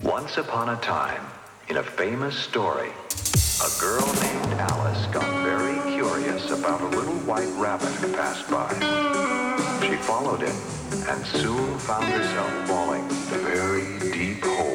Once upon a time, in a famous story, a girl named Alice got very curious about a little white rabbit who passed by. She followed him and soon found herself falling a very deep hole.